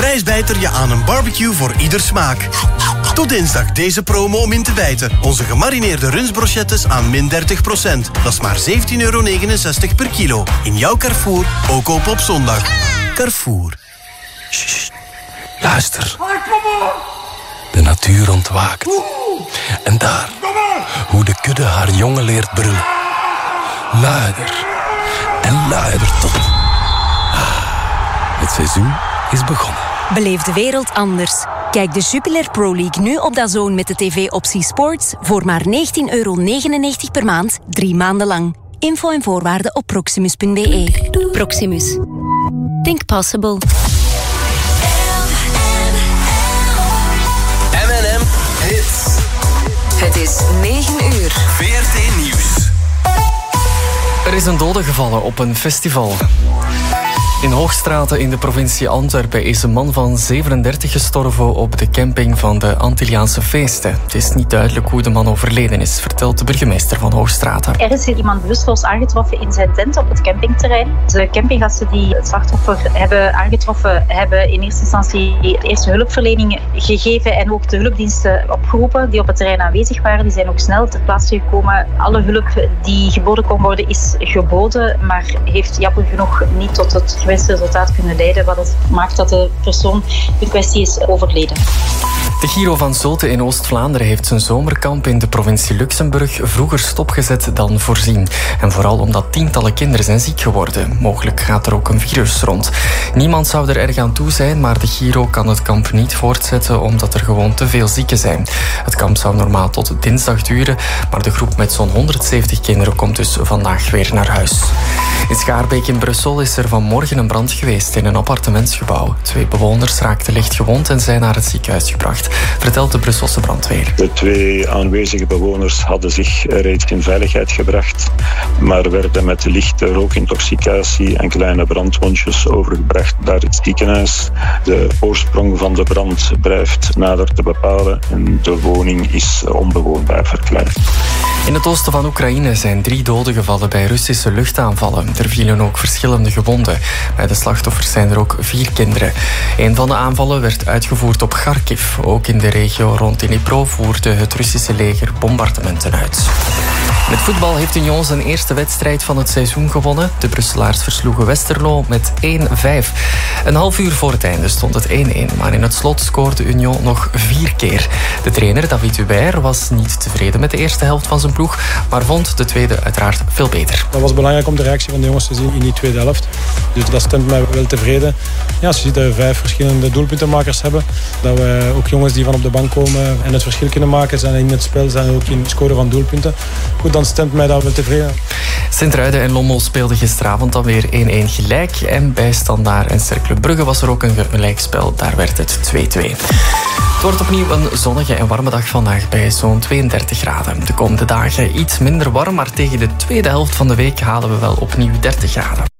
Wijsbijter je aan een barbecue voor ieder smaak. Tot dinsdag deze promo om in te bijten. Onze gemarineerde rundsbrochettes aan min 30%. Dat is maar €17,69 per kilo. In jouw Carrefour, ook open op zondag. Carrefour. Sst, luister. De natuur ontwaakt. En daar, hoe de kudde haar jongen leert brullen. Luider en luider tot... Het seizoen is begonnen. Beleef de wereld anders. Kijk de Jupiler Pro League nu op DAZN met de tv-optie Sports voor maar €19,99 per maand, 3 maanden lang. Info en voorwaarden op proximus.be. Proximus. Think possible. M&M Hits. Het is 9:00. VRT Nieuws. Er is een dode gevallen op een festival. In Hoogstraten in de provincie Antwerpen is een man van 37 gestorven op de camping van de Antilliaanse feesten. Het is niet duidelijk hoe de man overleden is, vertelt de burgemeester van Hoogstraten. Er is hier iemand bewusteloos aangetroffen in zijn tent op het campingterrein. De campinggasten die het slachtoffer hebben aangetroffen, hebben in eerste instantie de eerste hulpverlening gegeven en ook de hulpdiensten opgeroepen die op het terrein aanwezig waren. Die zijn ook snel ter plaatse gekomen. Alle hulp die geboden kon worden is geboden, maar heeft jammer genoeg niet tot het gewenste resultaat kunnen leiden, wat het maakt dat de persoon in kwestie is overleden. De Giro van Zulte in Oost-Vlaanderen heeft zijn zomerkamp in de provincie Luxemburg vroeger stopgezet dan voorzien. En vooral omdat tientallen kinderen zijn ziek geworden. Mogelijk gaat er ook een virus rond. Niemand zou er erg aan toe zijn, maar de Giro kan het kamp niet voortzetten omdat er gewoon te veel zieken zijn. Het kamp zou normaal tot dinsdag duren, maar de groep met zo'n 170 kinderen komt dus vandaag weer naar huis. In Schaarbeek in Brussel is er vanmorgen een brand geweest in een appartementsgebouw. 2 bewoners raakten licht gewond en zijn naar het ziekenhuis gebracht, vertelt de Brusselse brandweer. De 2 aanwezige bewoners hadden zich reeds in veiligheid gebracht, maar werden met lichte rookintoxicatie en kleine brandwondjes overgebracht naar het ziekenhuis. De oorsprong van de brand blijft nader te bepalen en de woning is onbewoonbaar verklaard. In het oosten van Oekraïne zijn 3 doden gevallen bij Russische luchtaanvallen. Er vielen ook verschillende gewonden. Bij de slachtoffers zijn er ook 4 kinderen. Een van de aanvallen werd uitgevoerd op Kharkiv. Ook in de regio rond Dnipro voerde het Russische leger bombardementen uit. Met voetbal heeft Union zijn eerste wedstrijd van het seizoen gewonnen. De Brusselaars versloegen Westerlo met 1-5. Een half uur voor het einde stond het 1-1, maar in het slot scoorde Union nog 4 keer. De trainer David Hubert was niet tevreden met de eerste helft van zijn ploeg, maar vond de tweede uiteraard veel beter. Het was belangrijk om de reactie van de jongens te zien in die tweede helft. Dus dat stemt mij wel tevreden. Ja, als je ziet dat we 5 verschillende doelpuntenmakers hebben, dat we ook jongens die van op de bank komen en het verschil kunnen maken, zijn in het spel, zijn ook in het scoren van doelpunten. Goed, dan stemt mij dat wel tevreden. Sint-Truiden en Lommel speelden gisteravond alweer 1-1 gelijk. En bij Standaard en Cercle Brugge was er ook een gelijkspel. Daar werd het 2-2. Het wordt opnieuw een zonnige en warme dag vandaag bij zo'n 32 graden. De komende dagen iets minder warm, maar tegen de tweede helft van de week halen we wel opnieuw 30 graden.